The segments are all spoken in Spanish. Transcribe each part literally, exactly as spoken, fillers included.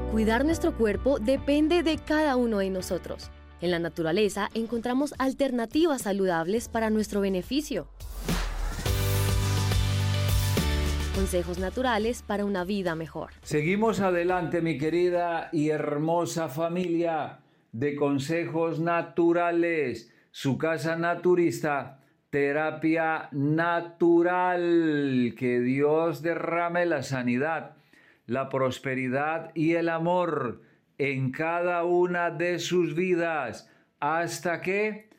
Cuidar nuestro cuerpo depende de cada uno de nosotros. En la naturaleza encontramos alternativas saludables para nuestro beneficio. Consejos naturales para una vida mejor. Seguimos adelante, mi querida y hermosa familia de Consejos Naturales, su casa naturista, terapia natural. Que Dios derrame la sanidad, la prosperidad y el amor en cada una de sus vidas, hasta que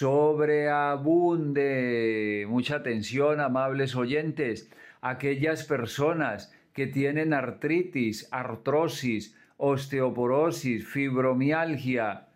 sobreabunde. Mucha atención, amables oyentes. Aquellas personas que tienen artritis, artrosis, osteoporosis, fibromialgia,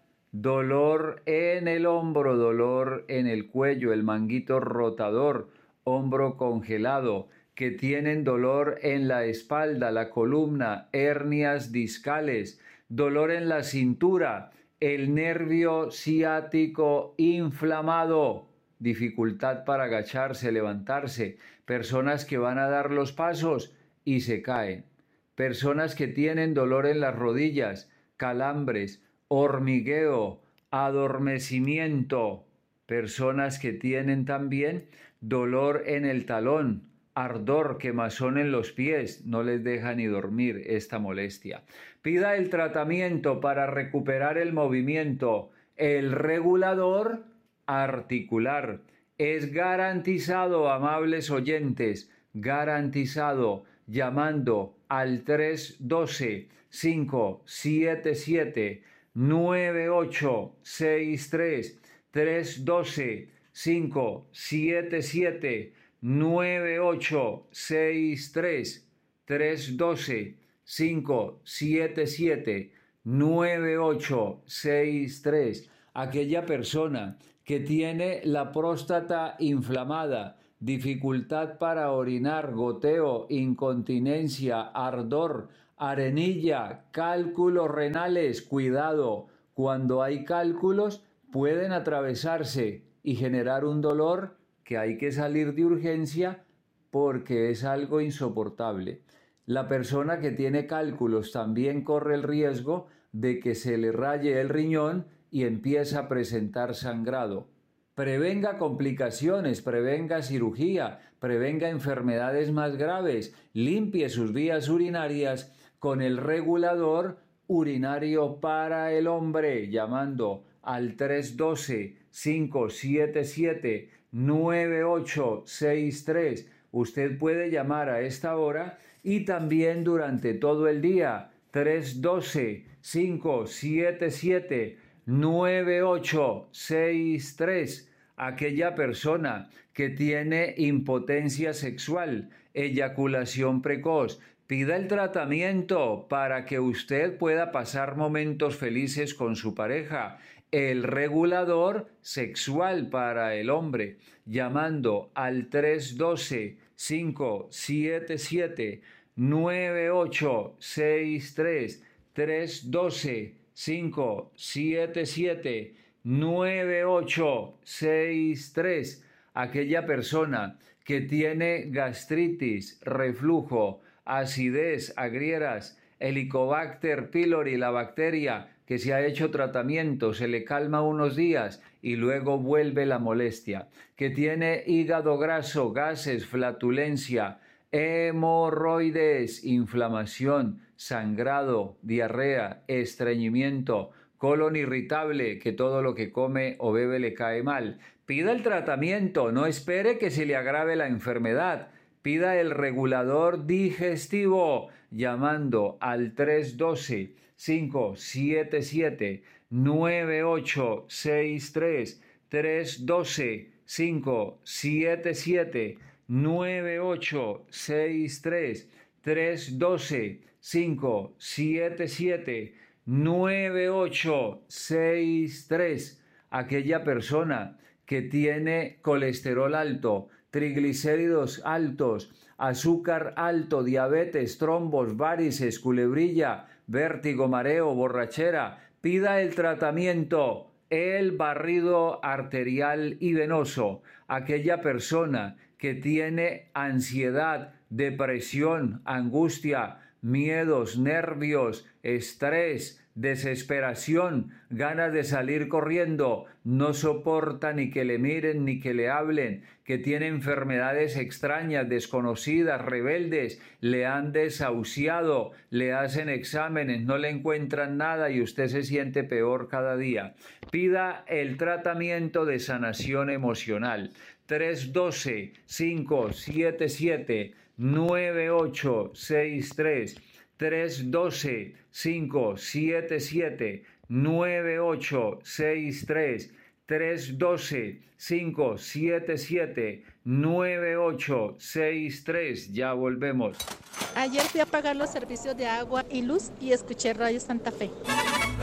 dolor en el hombro, dolor en el cuello, el manguito rotador, hombro congelado, que tienen dolor en la espalda, la columna, hernias discales, dolor en la cintura, el nervio ciático inflamado, dificultad para agacharse, levantarse, personas que van a dar los pasos y se caen, personas que tienen dolor en las rodillas, calambres, hormigueo, adormecimiento, personas que tienen también dolor en el talón, ardor, quemazón en los pies, no les deja ni dormir esta molestia. Pida el tratamiento para recuperar el movimiento. El regulador articular es garantizado, amables oyentes, garantizado, llamando al tres uno dos, cinco siete siete, nueve ocho seis tres, tres uno dos, cinco siete siete, nueve ocho seis tres, tres uno dos, cinco siete siete, nueve ocho seis tres. Aquella persona que tiene la próstata inflamada, dificultad para orinar, goteo, incontinencia, ardor, arenilla, cálculos renales, cuidado, cuando hay cálculos pueden atravesarse y generar un dolor que hay que salir de urgencia porque es algo insoportable. La persona que tiene cálculos también corre el riesgo de que se le raye el riñón y empieza a presentar sangrado. Prevenga complicaciones, prevenga cirugía, prevenga enfermedades más graves, limpie sus vías urinarias con el regulador urinario para el hombre, llamando al tres uno dos, cinco siete siete, nueve ocho seis tres. Usted puede llamar a esta hora y también durante todo el día, tres uno dos, cinco siete siete, nueve ocho seis tres. Aquella persona que tiene impotencia sexual, eyaculación precoz, pida el tratamiento para que usted pueda pasar momentos felices con su pareja. El regulador sexual para el hombre, llamando al tres uno dos, cinco siete siete, nueve ocho seis tres, tres uno dos, cinco siete siete, nueve ocho seis tres. Aquella persona que tiene gastritis, reflujo, acidez, agrieras, Helicobacter pylori, la bacteria que se ha hecho tratamiento, se le calma unos días y luego vuelve la molestia, que tiene hígado graso, gases, flatulencia, hemorroides, inflamación, sangrado, diarrea, estreñimiento, colon irritable, que todo lo que come o bebe le cae mal. Pida el tratamiento, no espere que se le agrave la enfermedad. Pida el regulador digestivo llamando al tres uno dos, cinco siete siete, nueve ocho seis tres, tres uno dos, cinco siete siete, nueve ocho seis tres, tres uno dos, cinco siete siete, nueve ocho seis tres. Aquella persona que tiene colesterol alto, triglicéridos altos, azúcar alto, diabetes, trombos, varices, culebrilla, vértigo, mareo, borrachera, pida el tratamiento, el barrido arterial y venoso. Aquella persona que tiene ansiedad, depresión, angustia, miedos, nervios, estrés, desesperación, ganas de salir corriendo, no soporta ni que le miren ni que le hablen, que tiene enfermedades extrañas, desconocidas, rebeldes, le han desahuciado, le hacen exámenes, no le encuentran nada y usted se siente peor cada día. Pida el tratamiento de sanación emocional. tres uno dos, cinco siete siete, nueve ocho seis tres. tres uno dos, cinco siete siete, nueve ocho seis tres. tres uno dos, cinco siete siete, nueve ocho seis tres. Ya volvemos. Ayer fui a pagar los servicios de agua y luz y escuché Radio Santa Fe.